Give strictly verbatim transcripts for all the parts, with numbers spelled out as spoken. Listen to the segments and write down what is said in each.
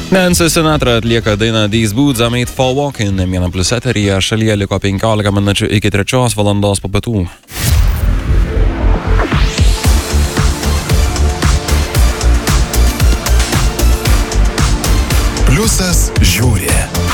Nancy Sinatra atlieka dainą These Boots Are Made for Walking. Viena plius eteryje šalyje liko penkiolika minučių iki trečios valandos po pietų. Pliusas žiūri.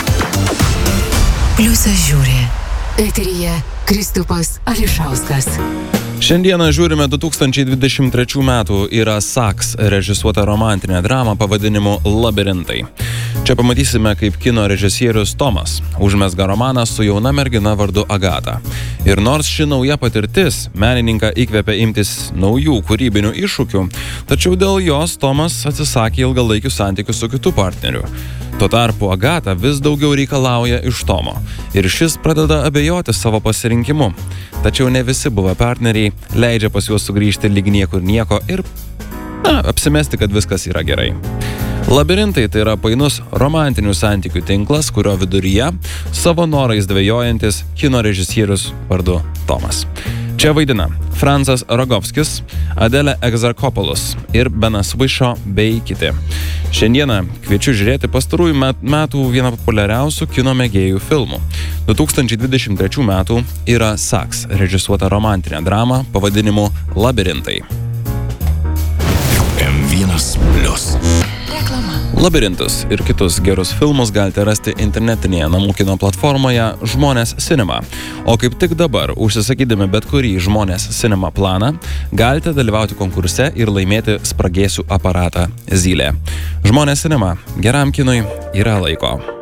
Pliusas žiūri. Eteryje Kristupas Ališauskas. Šiandieną žiūrime du tūkstančiai dvidešimt trečių metų Ira Sachs režisuotą romantinę dramą pavadinimu Labirintai. Čia pamatysime, kaip kino režisierius Tomas užmezga romaną su jauna mergina vardu Agata. Ir nors ši nauja patirtis menininką įkvėpia imtis naujų kūrybinių iššūkių, tačiau dėl jos Tomas atsisakė ilgalaikių santykių su kitu partneriu. Tuo tarpu Agata vis daugiau reikalauja iš Tomo ir šis pradeda abejoti savo pasirinkimu. Tačiau ne visi buvę partneriai leidžia pas juos sugrįžti lyg niekur nieko ir na, apsimesti, kad viskas yra gerai. Labirintai tai yra painus romantinių santykių tinklas, kurio viduryje savo norais dvejojantis kino režisierius vardu Tomas. Čia vaidina Francas Rogovskis, Adelė Exarchopoulos ir Benas Višo bei kiti. Šiandieną kviečiu žiūrėti pastarųjų met, metų vieną populiariausių kino mėgėjų filmų. du tūkstančiai dvidešimt trečių metų Ira Sachs režisuota romantinė drama pavadinimu Labirintai. M vienas plius. Labirintus ir kitus gerus filmus galite rasti internetinėje namų kino platformoje Žmonės Cinema. O kaip tik dabar, užsisakydami bet kurį Žmonės Cinema planą, galite dalyvauti konkurse ir laimėti spragėsių aparatą Zylė. Žmonės Cinema. Geram kinui yra laiko.